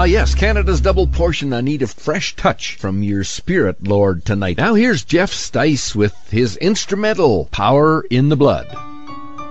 Yes, Canada's double portion. I need a fresh touch from your spirit, Lord, tonight. Now here's Jeff Stice with his instrumental, Power in the Blood.